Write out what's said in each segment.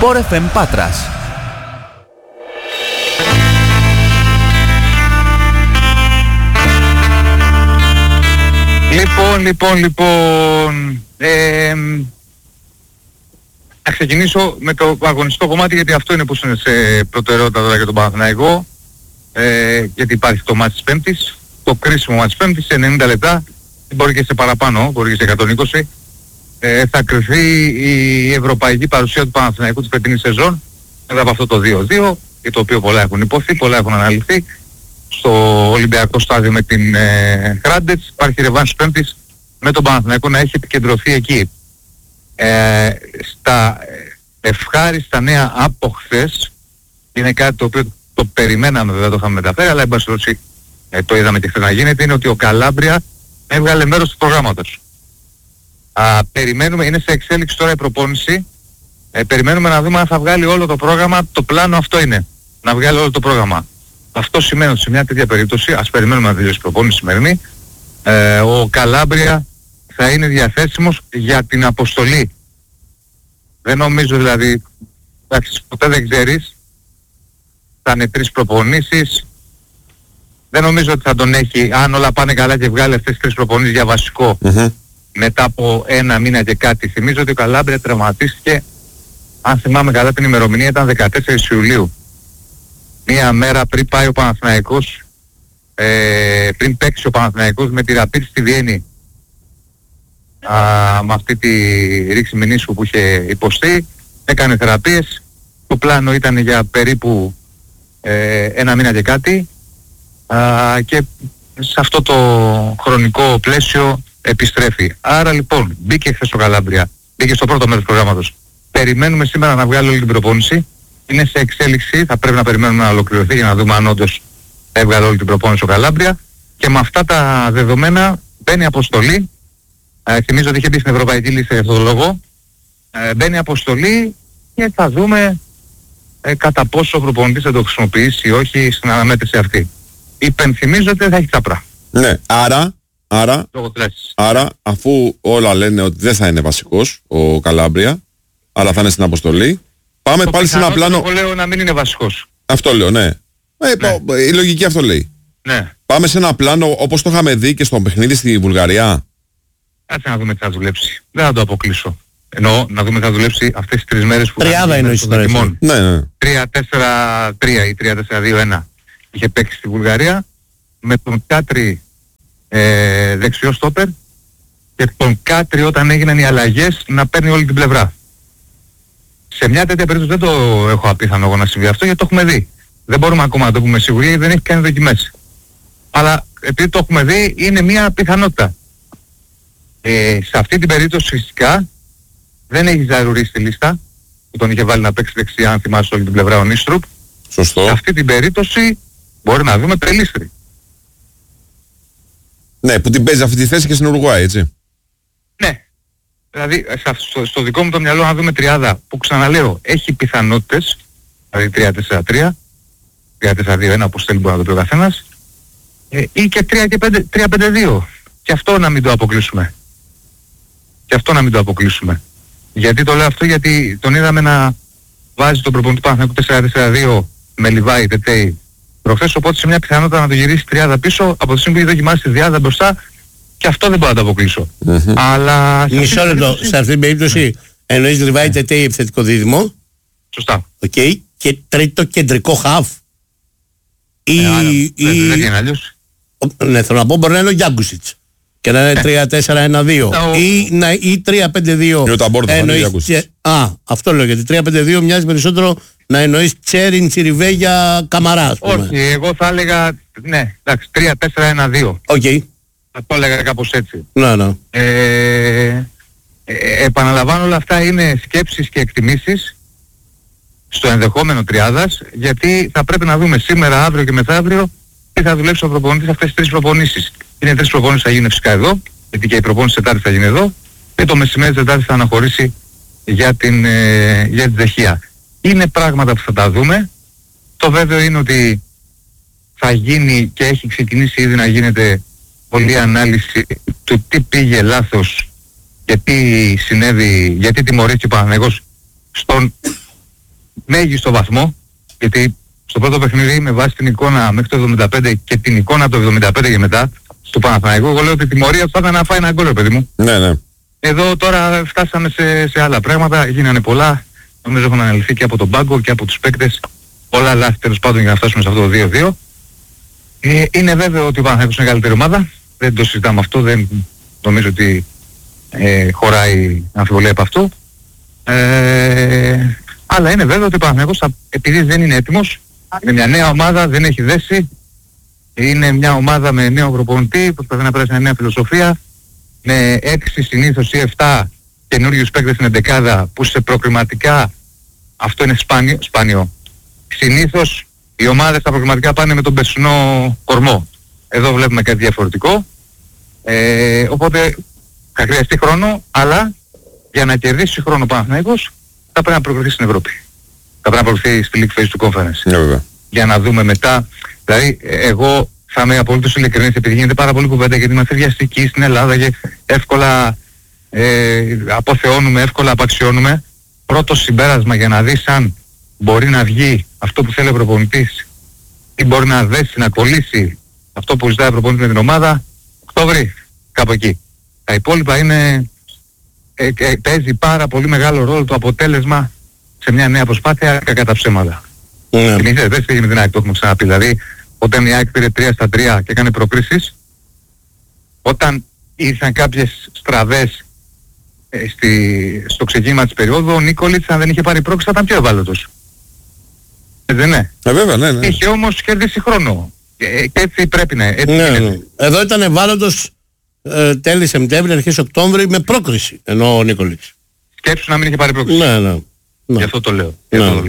Sport FM Πάτρας. Λοιπόν, θα ξεκινήσω με το αγωνιστικό κομμάτι, γιατί αυτό είναι που είναι σε προτεραιότητα τώρα για τον Παναθηναϊκό, γιατί υπάρχει το μάτς της Πέμπτης, το κρίσιμο μάτς της Πέμπτης, σε 90 λεπτά, μπορεί και σε παραπάνω, μπορεί και σε 120, θα κρυφθεί η ευρωπαϊκή παρουσία του Παναθηναϊκού της φετινής σεζόν, μετά από αυτό το 2-2, για το οποίο πολλά έχουν υποθεί, πολλά έχουν αναλυθεί. Στο Ολυμπιακό στάδιο με την Χράντετς υπάρχει ρεβάνς Πέμπτης με τον Παναθηναϊκό να έχει επικεντρωθεί εκεί. Στα ευχάριστα νέα από χθες, είναι κάτι το οποίο το περιμέναμε, βέβαια το είχαμε μεταφέρει, αλλά εν πάση περιπτώσει το είδαμε και χθες να γίνεται, είναι ότι ο Καλάμπρια έβγαλε μέρος του προγράμματος. Περιμένουμε, είναι σε εξέλιξη τώρα η προπόνηση, περιμένουμε να δούμε αν θα βγάλει όλο το πρόγραμμα. Το πλάνο αυτό είναι, να βγάλει όλο το πρόγραμμα. Αυτό σημαίνει ότι σε μια τέτοια περίπτωση, ας περιμένουμε να τελειώσει η προπόνηση σημερινή, ο Καλάμπρια θα είναι διαθέσιμος για την αποστολή. Δεν νομίζω δηλαδή, εντάξει, ποτέ δεν ξέρεις, θα είναι 3 προπονήσεις, δεν νομίζω ότι θα τον έχει, αν όλα πάνε καλά και βγάλει αυτές τις 3 προπονήσεις για βασικό, μετά από 1 μήνα και κάτι. Θυμίζω ότι ο Καλάμπρια τραυματίστηκε, αν θυμάμαι καλά την ημερομηνία ήταν 14 Ιουλίου. Μία μέρα πριν πάει ο Παναθηναϊκός, πριν παίξει ο Παναθηναϊκός με τη Ραπίτ στη Βιέννη, με αυτή τη ρήξη μηνύσου που είχε υποστεί, έκανε θεραπείες. Το πλάνο ήταν για περίπου 1 μήνα και κάτι, και σε αυτό το χρονικό πλαίσιο επιστρέφει. Άρα λοιπόν μπήκε χθες ο Καλάμπρια, μπήκε στο πρώτο μέρος του προγράμματος. Περιμένουμε σήμερα να βγάλει όλη την προπόνηση. Είναι σε εξέλιξη, θα πρέπει να περιμένουμε να ολοκληρωθεί για να δούμε αν όντως έβγαλε όλη την προπόνηση ο Καλάμπρια, και με αυτά τα δεδομένα μπαίνει αποστολή. Θυμίζω ότι είχε μπει στην ευρωπαϊκή λίστα για αυτόν τον λόγο. Μπαίνει αποστολή και θα δούμε κατά πόσο ο προπονητής θα το χρησιμοποιήσει ή όχι στην αναμέτρηση αυτή. Υπενθυμίζω ότι δεν θα έχει τσάπρα. Ναι, άρα αφού όλα λένε ότι δεν θα είναι βασικός ο Καλάμπρια, αλλά θα είναι στην αποστολή, πάμε πάλι σε ένα πλάνο. Εγώ λέω να μην είναι βασικός. Αυτό λέω, ναι. Η λογική αυτό λέει. Ναι. Πάμε σε ένα πλάνο όπως το είχαμε δει και στο παιχνίδι στη Βουλγαρία. Κάτσε να δούμε τι θα δουλέψει. Δεν θα το αποκλείσω. Εννοώ να δούμε τι θα δουλέψει αυτές τις 3 μέρες που τριάδα είναι στο δοκιμών. Ναι. 3-4-3 ή 3-4-2-1 είχε παίξει στη Βουλγαρία, με τον Κάτρι δεξιό στόπερ, και τον Κάτρι όταν έγιναν οι αλλαγές να παίρνει όλη την πλευρά. Σε μια τέτοια περίπτωση δεν το έχω απίθανο εγώ να συμβεί αυτό, γιατί το έχουμε δει. Δεν μπορούμε ακόμα να το πούμε σίγουρα, γιατί δεν έχει κάνει δοκιμές. Αλλά επειδή το έχουμε δει, είναι μια πιθανότητα. Σε αυτή την περίπτωση φυσικά δεν έχει Ζαρουρί στη λίστα, που τον είχε βάλει να παίξει δεξιά, αν θυμάσαι, όλη την πλευρά ο Νίστρουπ. Σωστό. Σε αυτή την περίπτωση μπορεί να δούμε Πελίστρη. Ναι, που την παίζει αυτή τη θέση και στην Ουρουγουάη, έτσι. Ναι. Δηλαδή στο δικό μου το μυαλό να δούμε τριάδα που, ξαναλέω, έχει πιθανότητες, δηλαδή 3-4-3, 3-4-2-1, όπως θέλει μπορεί να το πει ο καθένας, ή και 3-5-2. Και αυτό να μην το αποκλείσουμε. Γιατί το λέω αυτό? Γιατί τον είδαμε να βάζει τον προπονητή Παναθηναϊκού 4-4-2 με Λιβάη, Τετέι προχθές, οπότε σε μια πιθανότητα να το γυρίσει τριάδα πίσω, από τη στιγμή που έχει δοκιμάσει τη διάδα μπροστά, και αυτό δεν μπορώ να το αποκλείσω. Αλλά μισό λεπτό, σε αυτή την περίπτωση εννοείς Λιβάη, Τετέι επιθετικό δίδυμο. Σωστά. Okay. Και τρίτο κεντρικό χαφ. Δεν είναι αλλιώς. Ναι, θέλω να πω, μπορεί να είναι ο Γιάνκουσιτς και να είναι 3-4-1-2 ή 3-5-2. Αυτό λέω, γιατί 3-5-2 μοιάζει περισσότερο να εννοείς Τσέριν, Τσιριβέγια, Καμαρά. Όχι, εγώ θα έλεγα, ναι, εντάξει, 3-4-1-2. Θα το έλεγα κάπως έτσι. Ναι. Επαναλαμβάνω, όλα αυτά είναι σκέψεις και εκτιμήσεις στο ενδεχόμενο τριάδας, γιατί θα πρέπει να δούμε σήμερα, αύριο και μεθαύριο τι θα δουλέψει ο προπονητής αυτές τις 3 προπονήσεις. Είναι 3 προπονήσεις που θα γίνουν φυσικά εδώ, γιατί και η προπόνηση Τετάρτη θα γίνει εδώ, και το μεσημέρι Τετάρτη θα αναχωρήσει για την Τσεχία. Είναι πράγματα που θα τα δούμε. Το βέβαιο είναι ότι θα γίνει και έχει ξεκινήσει ήδη να γίνεται πολλή ανάλυση του τι πήγε λάθος και τι συνέβη, γιατί τιμωρήθηκε ο Παναθηναϊκός στον μέγιστο βαθμό, γιατί στο πρώτο παιχνίδι με βάση την εικόνα μέχρι το 75 και την εικόνα το 75 και μετά του Παναθηναϊκού, εγώ λέω ότι η τιμωρία θα ήταν να φάει ένα γκολ, παιδί μου. Ναι, ναι. Εδώ τώρα φτάσαμε σε άλλα πράγματα, γίνανε πολλά, νομίζω έχουν αναλυθεί και από τον πάγκο και από τους παίκτες, πολλά λάθη τέλος πάντων για να φτάσουμε σε αυτό το 2-2. Είναι βέβαιο ότι ο Παναθηναϊκός είναι καλύτερη ομάδα, δεν το συζητάμε αυτό, δεν νομίζω ότι χωράει αμφιβολία από αυτό. Αλλά είναι βέβαιο ότι ο Παναθηναϊκός, επειδή δεν είναι έτοιμος, είναι μια νέα ομάδα, δεν έχει δέσει, είναι μια ομάδα με νέο προπονητή που προσπαθεί να περάσει μια νέα φιλοσοφία, με 6 συνήθως ή 7 καινούριους παίκτες στην εντεκάδα που σε προκριματικά αυτό είναι σπάνιο. Συνήθως οι ομάδες στα προκριματικά πάνε με τον περσινό κορμό. Εδώ βλέπουμε κάτι διαφορετικό. Οπότε θα χρειαστεί χρόνο, αλλά για να κερδίσει χρόνο ο Παναθηναϊκός θα πρέπει να προκριθεί στην Ευρώπη. Θα πρέπει να προκριθεί στη League Phase του Conference. Για να δούμε μετά. Δηλαδή εγώ θα είμαι απολύτως ειλικρινής, επειδή γίνεται πάρα πολύ κουβέντα γιατί είμαστε βιαστικοί στην Ελλάδα και εύκολα αποθεώνουμε, εύκολα απαξιώνουμε. Πρώτο συμπέρασμα για να δεις αν μπορεί να βγει αυτό που θέλει ο προπονητής ή μπορεί να δέσει, να κολλήσει αυτό που ζητάει ο προπονητής με την ομάδα, Οκτώβρη, κάπου εκεί. Τα υπόλοιπα είναι, παίζει πάρα πολύ μεγάλο ρόλο το αποτέλεσμα σε μια νέα προσπάθεια κατά τα ψέματα. Θυμηθείτε, δεν πήγε με την ΑΕΚ, το έχουμε ξαναπεί. Δηλαδή, όταν η ΑΕΚ πήρε 3-3 και έκανε προκρίσεις, όταν ήρθαν κάποιες στραβές στο ξεκίνημα της περίοδου, ο Νίκολιτς αν δεν είχε πάρει πρόκριση θα ήταν πιο ευάλωτος. Δεν είναι. Βέβαια, ναι. Είχε όμως κερδίσει χρόνο. Και έτσι πρέπει να είναι. Εδώ ήταν ευάλωτος τέλη Σεπτέμβρη, αρχές Οκτώβρη με πρόκριση, ενώ ο Νίκολιτς. Σκέψου να μην είχε πάρει πρόκριση. Ναι. Γι' αυτό το λέω.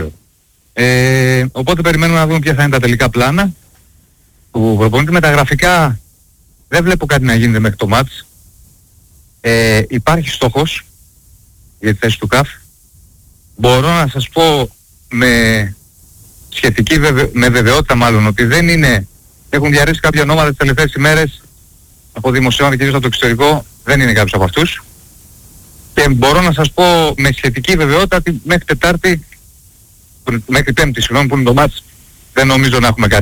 Οπότε περιμένουμε να δούμε ποια θα είναι τα τελικά πλάνα του προπονητή. Με τα γραφικά δεν βλέπω κάτι να γίνεται μέχρι το μάτς. Υπάρχει στόχος για τη θέση του ΚΑΦ. Μπορώ να σας πω με σχετική με βεβαιότητα μάλλον ότι δεν είναι, έχουν διαρρήσει κάποια ονόματα τις τελευταίες ημέρες από δημοσιογράφους και κυρίως από το εξωτερικό, δεν είναι κάποιος από αυτούς. Και μπορώ να σας πω με σχετική βεβαιότητα ότι μέχρι Τετάρτη, μέχρι Πέμπτη συγγνώμη που είναι το μάτς, δεν νομίζω να έχουμε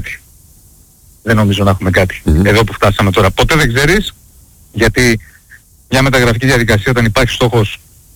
κάτι. Εδώ που φτάσαμε τώρα. Ποτέ δεν ξέρεις, γιατί μια μεταγραφική διαδικασία όταν υπάρχει στόχος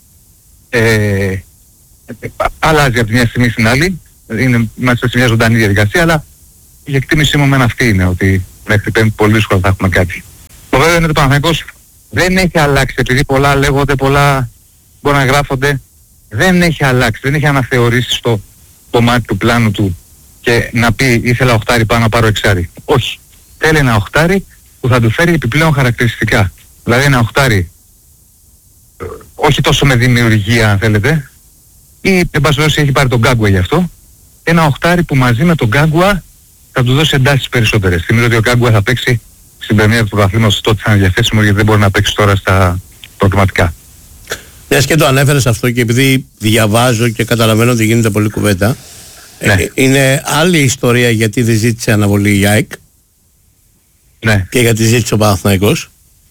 αλλάζει από τη μια στιγμή στην άλλη. Είμαστε σε μια ζωντανή διαδικασία, αλλά η εκτίμησή μου αυτή είναι ότι μέχρι Πέμπτη πολύ δύσκολα θα έχουμε κάτι. Το βέβαιο είναι ότι ο Παναθηναϊκός δεν έχει αλλάξει, επειδή πολλά λέγονται, πολλά μπορεί να γράφονται, δεν έχει αλλάξει, δεν έχει αναθεωρήσει στο κομμάτι του πλάνου του και να πει ήθελα οχτάρι πάνω να πάρω εξάρι. Όχι. Θέλει ένα οχτάρι που θα του φέρει επιπλέον χαρακτηριστικά. Δηλαδή ένα οχτάρι όχι τόσο με δημιουργία αν θέλετε, ή εν πάση περιπτώσει έχει πάρει τον Γκάγκουα γι' αυτό, ένα οχτάρι που μαζί με τον Γκάγκουα θα του δώσει εντάσεις περισσότερες. Θυμίζω ότι ο Γκάγκουα θα παίξει στην πρεμιέρα του πρωταθλήματος, τότε θα είναι διαθέσιμο γιατί δεν μπορεί να παίξει τώρα στα προκριματικά. Μιας και το ανέφερες αυτό και επειδή διαβάζω και καταλαβαίνω ότι γίνεται πολλή κουβέντα, είναι άλλη ιστορία γιατί δεν ζήτησε αναβολή η ΑΕΚ και γιατί ζήτησε ο Παναθηναϊκός.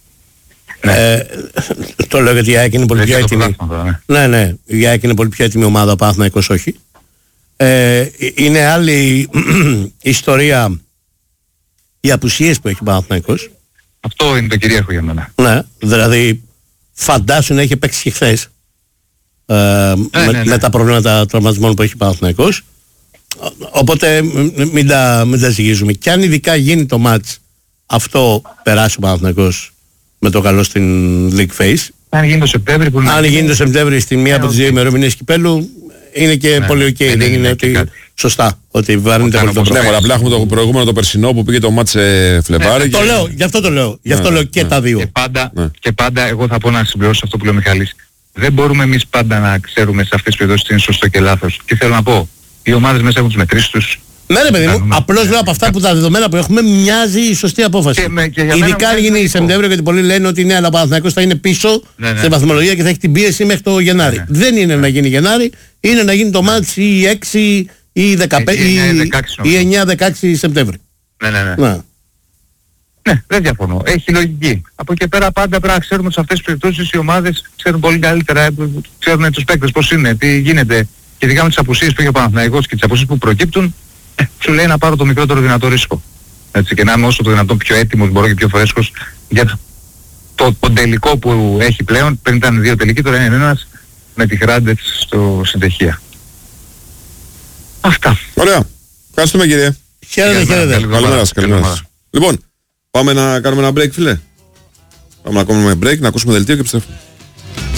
Το λέω γιατί η ΑΕΚ είναι πολύ πιο έτοιμη. Ναι, η ΑΕΚ είναι πολύ πιο έτοιμη ομάδα, ο Παναθηναϊκός όχι. Είναι άλλη ιστορία οι απουσίες που έχει ο Παναθηναϊκός. Αυτό είναι το κυρίαρχο για μένα. Ναι, δηλαδή φαντάσου να είχε παίξει και χθες με τα προβλήματα τραυματισμών που έχει ο Παναθηναϊκός. Οπότε μην τα ζυγίζουμε. Και αν ειδικά γίνει το μάτς αυτό περάσει ο Παναθηναϊκός με το καλό στην League Phase. Αν γίνει το Σεπτέμβρη στη μία από τις δύο ημερομηνίες κυπέλου είναι και πολύ ok. Δεν είναι ότι σωστά ότι βαρύνεται πολύ το πρόβλημα. Ναι, απλά έχουμε το προηγούμενο το περσινό που πήγε το μάτς Φλεβάρι. Το λέω, γι' αυτό το λέω. Γι' αυτό λέω και τα δύο. Και πάντα εγώ θα πω να συμπληρώσω αυτό που λέει ο Μιχάλης. Δεν μπορούμε εμείς πάντα να ξέρουμε σε αυτές τις περιπτώσεις τι είναι σωστό και λάθος. Τι θέλω να πω. Οι ομάδες μέσα έχουν τις μετρήσεις τους. Ναι ρε παιδί μου, απλώς λέω από αυτά που τα δεδομένα που έχουμε μοιάζει η σωστή απόφαση. Ειδικά αν γίνει Σεπτέμβριο, γιατί πολλοί λένε ότι ναι, αλλά ο Παναθηναϊκός θα είναι πίσω στην βαθμολογία και θα έχει την πίεση μέχρι το Γενάρη. Δεν είναι να γίνει Γενάρη, είναι να γίνει το μάτς ή 6 ή 15 ή 9-16 Σεπτέμβρη. Ναι, δεν διαφωνώ. Έχει λογική. Από εκεί πέρα πάντα πρέπει να ξέρουμε σε αυτές τις περιπτώσεις οι ομάδες ξέρουν πολύ καλύτερα, ξέρουν τους παίκτες πώς είναι, τι γίνεται. Και ειδικά με τις απουσίες που είχε ο Παναθηναϊκός και τις απουσίες που προκύπτουν, σου λέει να πάρω το μικρότερο δυνατό ρίσκο. Έτσι, και να είμαι όσο το δυνατόν πιο έτοιμος μπορώ και πιο φρέσκος για το τελικό που έχει πλέον. Πριν ήταν 2 τελικοί, τώρα είναι ένας με τη Hrádec στο συντεχεία. Αυτά. Ωραία. Ευχαριστούμε κύριε. Χαίρετε. Καλημέρα. Λοιπόν, πάμε να κάνουμε ένα break, φίλε. Πάμε να κάνουμε break, να ακούσουμε δελτίο και επιστρέφουμε.